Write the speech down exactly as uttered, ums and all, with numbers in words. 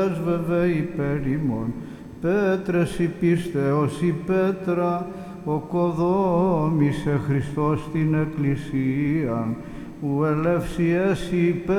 πρέσβευε υπέρ ημών. Πέτρες η πίστεως η πέτρα, οκοδόμησε Χριστός την Εκκλησίαν, ου ελεύσιες υπέρ